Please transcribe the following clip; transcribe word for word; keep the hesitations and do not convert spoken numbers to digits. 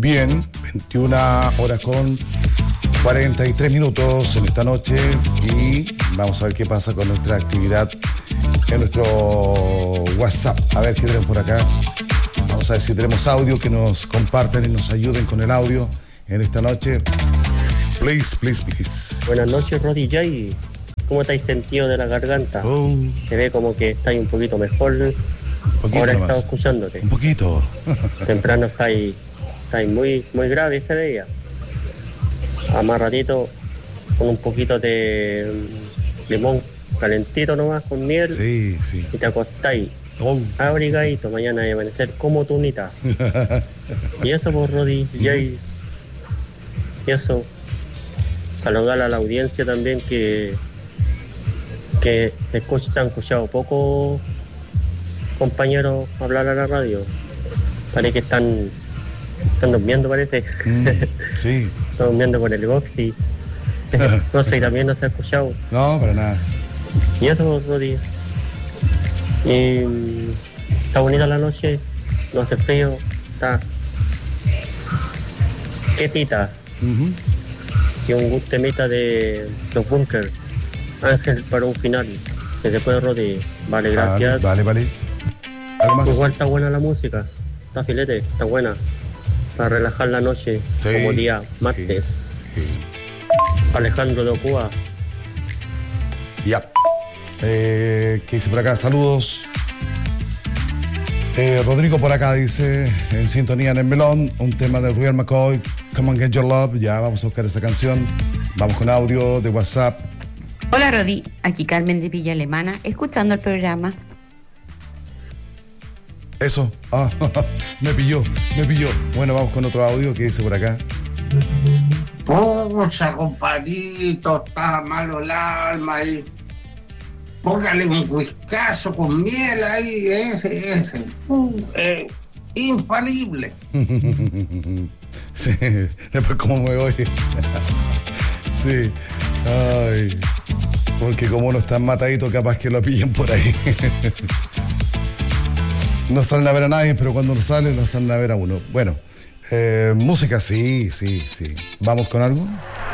Bien, veintiuna horas con cuarenta y tres minutos en esta noche y vamos a ver qué pasa con nuestra actividad en nuestro WhatsApp. A ver qué tenemos por acá. Vamos a ver si tenemos audio, que nos compartan y nos ayuden con el audio en esta noche. Please, please, please. Buenas noches, Rodi Jay. ¿Cómo estáis sentido de la garganta? Oh. Se ve como que estáis un poquito mejor. Poquito Ahora he nomás. estado escuchándote. Un poquito. Temprano estáis, estáis muy, muy grave, se veía. A más ratito, con un poquito de limón calentito nomás, con miel. Sí, sí. Y te acostáis Oh. abrigadito. Mañana de amanecer como tunita. Y eso por Rodi Jay. Y eso. Saludar a la audiencia también que, que se, escucha, se han escuchado poco compañeros hablar a la radio. Parece que están, están durmiendo, parece. Mm, sí. Están durmiendo con el boxy. No sé, también no se ha escuchado. No, para nada. Y eso, Rodi. Y está bonita la noche, no hace frío, está quietita. Uh-huh. Y un gusto temita de los Bunkers. Ángel para un final. Que se puede, Rodi. Vale, gracias. Vale, vale. vale. ¿Algo más? Igual está buena la música. Está filete, está buena. Para relajar la noche, Sí, como día martes. Sí, sí. Alejandro de Ocuba. Ya. Eh, ¿Qué dice por acá? Saludos. Eh, Rodrigo por acá dice, en sintonía en el melón, un tema de Real McCoy, Come on Get Your Love. Ya vamos a buscar esa canción. Vamos con audio de WhatsApp. Hola Rodi, aquí Carmen de Villa Alemana, escuchando el programa. Eso. Ah, me pilló, me pilló. Bueno, vamos con otro audio. ¿Qué dice por acá? Pucha, compadrito, está malo el alma ahí. Póngale un whiskazo con miel ahí, ese, ese. Uh, eh, infalible. Sí, después cómo me voy. Sí. Ay. Porque como uno está matadito, capaz que lo pillen por ahí. No salen a ver a nadie, pero cuando salen, no salen a ver a uno. Bueno, eh, música sí, sí, sí. ¿Vamos con algo?